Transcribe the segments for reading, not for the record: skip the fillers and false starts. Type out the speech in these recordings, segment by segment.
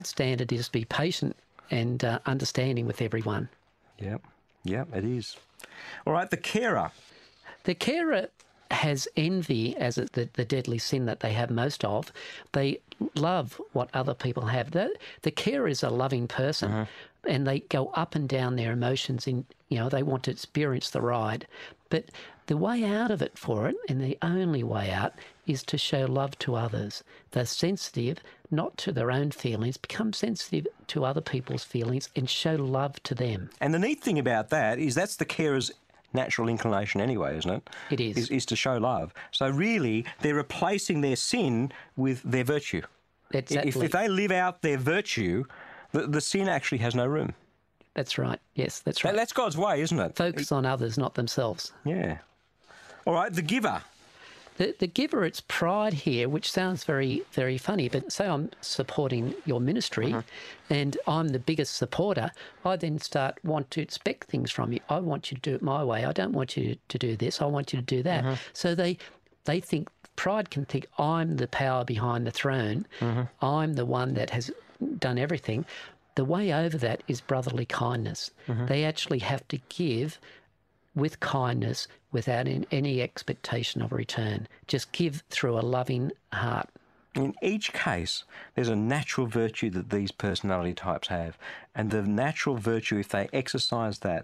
standard is to be patient and understanding with everyone. Yep, it is. All right, the carer. The carer has envy as the deadly sin that they have most of. They love what other people have. The carer is a loving person, and they go up and down their emotions. They want to experience the ride. But the way out of it for it, and the only way out, is to show love to others. They're sensitive, not to their own feelings, become sensitive to other people's feelings and show love to them. And the neat thing about that is that's the carer's natural inclination anyway, isn't it? It is. Is to show love. So really, they're replacing their sin with their virtue. Exactly. If they live out their virtue, the sin actually has no room. That's right. Yes, that's right. That's God's way, isn't it? Focus on others, not themselves. Yeah. All right, the giver. The giver, it's pride here, which sounds very, very funny, but say I'm supporting your ministry and I'm the biggest supporter, I then want to expect things from you. I want you to do it my way. I don't want you to do this. I want you to do that. So they think, pride can think, I'm the power behind the throne. I'm the one that has done everything. The way over that is brotherly kindness. They actually have to give with kindness without any expectation of return. Just give through a loving heart. In each case, there's a natural virtue that these personality types have. And the natural virtue, if they exercise that,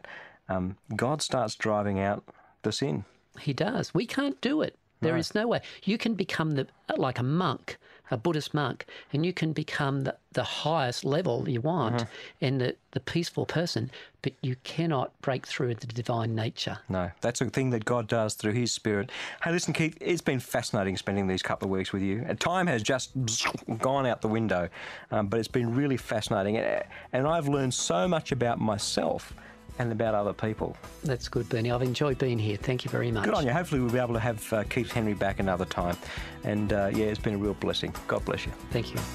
God starts driving out the sin. He does. We can't do it. There is no way. You can become like a monk, a Buddhist monk, and you can become the highest level you want and the peaceful person, but you cannot break through the divine nature. No, that's a thing that God does through his Spirit. Hey, listen, Keith, it's been fascinating spending these couple of weeks with you. Time has just gone out the window, but it's been really fascinating. And I've learned so much about myself and about other people. That's good, Bernie. I've enjoyed being here. Thank you very much. Good on you. Hopefully we'll be able to have Keith Henry back another time. And it's been a real blessing. God bless you. Thank you.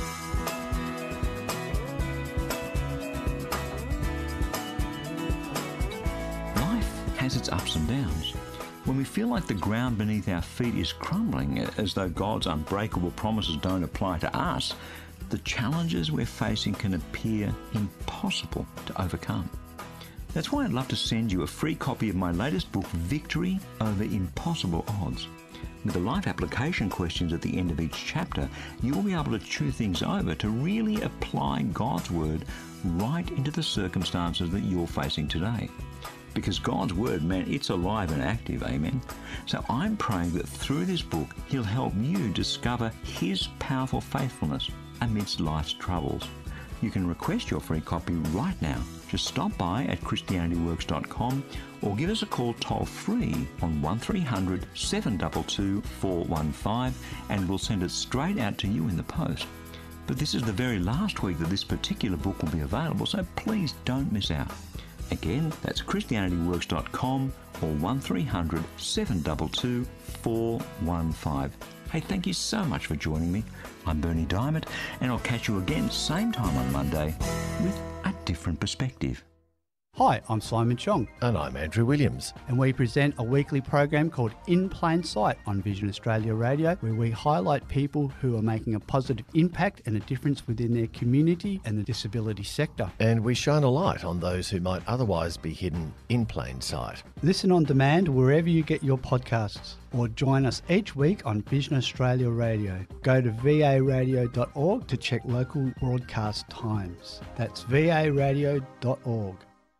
Life has its ups and downs. When we feel like the ground beneath our feet is crumbling, as though God's unbreakable promises don't apply to us, the challenges we're facing can appear impossible to overcome. That's why I'd love to send you a free copy of my latest book, Victory Over Impossible Odds. With the life application questions at the end of each chapter, you'll be able to chew things over to really apply God's Word right into the circumstances that you're facing today. Because God's Word, man, it's alive and active, amen? So I'm praying that through this book, He'll help you discover His powerful faithfulness amidst life's troubles. You can request your free copy right now. Just stop by at christianityworks.com or give us a call toll-free on 1300 722 415 and we'll send it straight out to you in the post. But this is the very last week that this particular book will be available, so please don't miss out. Again, that's christianityworks.com or 1300 722 415. Hey, thank you so much for joining me. I'm Bernie Diamond, and I'll catch you again same time on Monday with a different perspective. Hi, I'm Simon Chong. And I'm Andrew Williams. And we present a weekly program called In Plain Sight on Vision Australia Radio, where we highlight people who are making a positive impact and a difference within their community and the disability sector. And we shine a light on those who might otherwise be hidden in plain sight. Listen on demand wherever you get your podcasts, or join us each week on Vision Australia Radio. Go to varadio.org to check local broadcast times. That's varadio.org.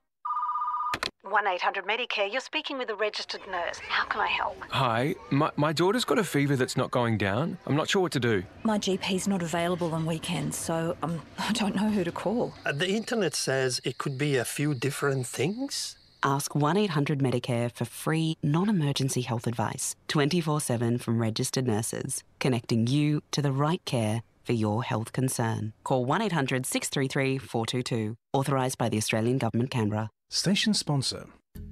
1-800-Medicare, you're speaking with a registered nurse. How can I help? Hi, my daughter's got a fever that's not going down. I'm not sure what to do. My GP's not available on weekends, so I don't know who to call. The internet says it could be a few different things. Ask 1-800-Medicare for free, non-emergency health advice, 24/7 from registered nurses, connecting you to the right care for your health concern. Call 1-800-633-422. Authorised by the Australian Government, Canberra. Station sponsor.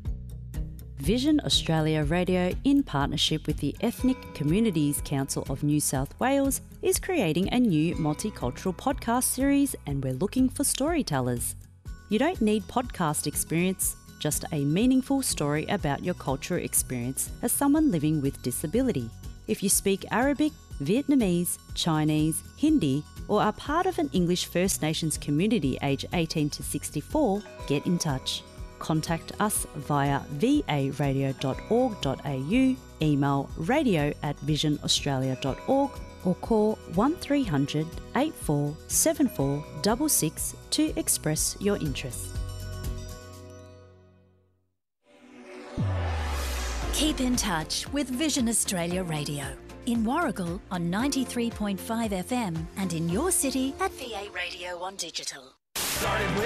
Vision Australia Radio, in partnership with the Ethnic Communities Council of New South Wales, is creating a new multicultural podcast series, and we're looking for storytellers. You don't need podcast experience, just a meaningful story about your cultural experience as someone living with disability. If you speak Arabic, Vietnamese, Chinese, Hindi, or are part of an English First Nations community aged 18 to 64, get in touch. Contact us via varadio.org.au, email radio@visionaustralia.org or call 1300 8474 66 to express your interest. Keep in touch with Vision Australia Radio. In Warragul on 93.5 FM and in your city at VA Radio on digital.